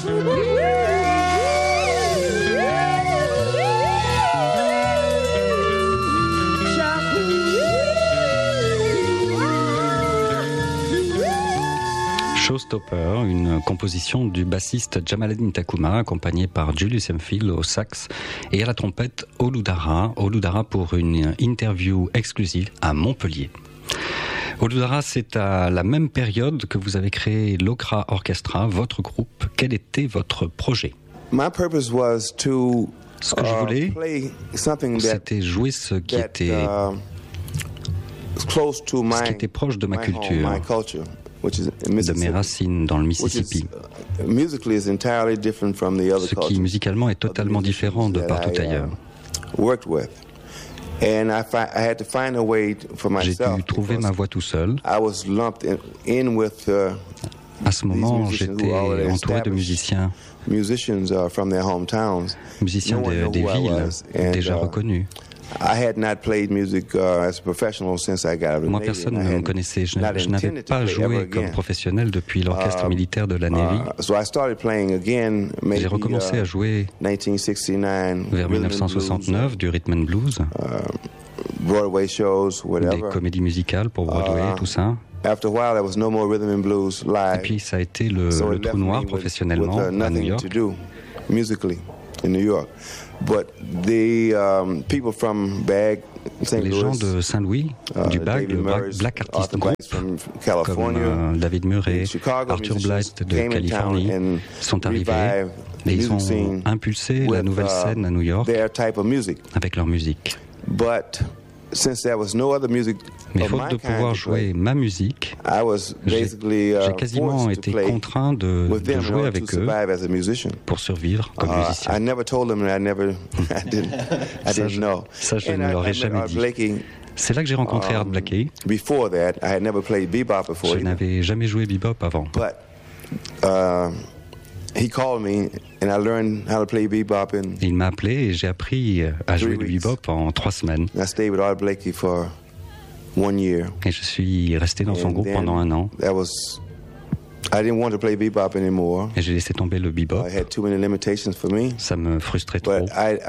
Showstopper, une composition du bassiste Jamaleddine Taccouma, accompagné par Julius Hemphill au sax et à la trompette Oludara pour une interview exclusive à Montpellier. Oludara, c'est à la même période que vous avez créé l'Okra Orchestra, votre groupe. Quel était votre projet ? My purpose was to Ce que je voulais, c'était jouer ce qui était proche de ma culture, de mes racines dans le Mississippi, ce qui musicalement est totalement différent de partout ailleurs. J'ai dû trouver ma voix tout seul. À ce moment, j'étais entouré de musiciens des villes déjà reconnus. Moi, personne ne me connaissait. Je n'avais pas joué comme professionnel depuis l'orchestre militaire de la Navy. J'ai recommencé à jouer vers 1969 du rhythm and blues, des comédies musicales pour Broadway, tout ça. Et puis ça a été le trou noir professionnellement à New York. Les gens de Saint-Louis, du BAG, le Black Artist Group, comme David Murray, Arthur Blythe de Californie, sont arrivés et ils ont impulsé la nouvelle scène à New York avec leur musique. Mais faute de pouvoir jouer ma musique, j'ai quasiment été contraint de jouer avec eux pour survivre comme musicien. Ça, je ne l'aurais jamais dit. C'est là que j'ai rencontré Art Blakey. Je n'avais jamais joué bebop avant. Il m'a appelé et j'ai appris à jouer du bebop en 3 semaines. Et je suis resté dans son groupe pendant 1 an. Et j'ai laissé tomber le bebop. Ça me frustrait trop.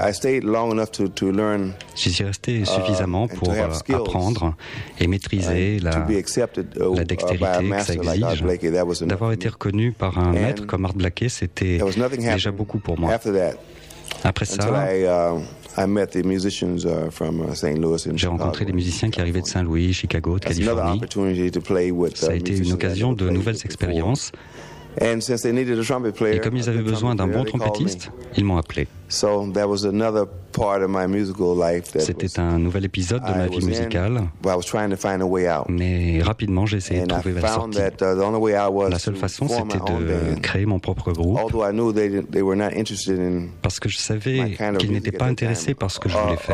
J'y suis resté suffisamment pour apprendre et maîtriser la dextérité que ça exige. D'avoir été reconnu par un maître comme Art Blakey, c'était déjà beaucoup pour moi. Après ça, j'ai rencontré des musiciens qui arrivaient de Saint-Louis, Chicago, de Californie. Ça a été une occasion de nouvelles expériences. Et comme ils avaient besoin d'un bon trompettiste, ils m'ont appelé. C'était un nouvel épisode de ma vie musicale, mais rapidement j'ai essayé de trouver la sortie. La seule façon, c'était de créer mon propre groupe, parce que je savais qu'ils n'étaient pas intéressés par ce que je voulais faire.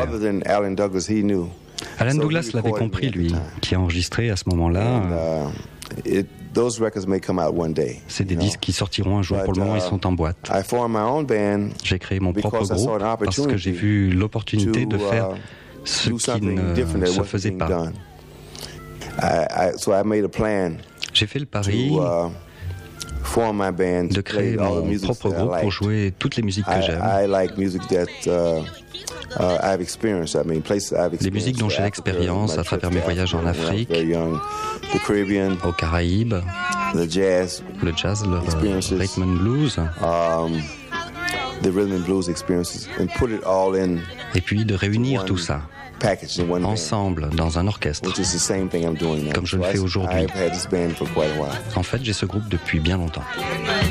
Alan Douglas l'avait compris, lui, qui a enregistré à ce moment-là. C'est des disques qui sortiront un jour. Pour le moment, ils sont en boîte. J'ai créé mon propre groupe parce que j'ai vu l'opportunité de faire ce qui ne se faisait pas. J'ai fait le pari de créer mon propre groupe pour jouer toutes les musiques que j'aime. Les musiques dont j'ai l'expérience à travers mes voyages en Afrique, aux Caraïbes, le jazz, le rhythm and blues, et puis de réunir tout ça ensemble dans un orchestre, comme je le fais aujourd'hui. En fait, j'ai ce groupe depuis bien longtemps.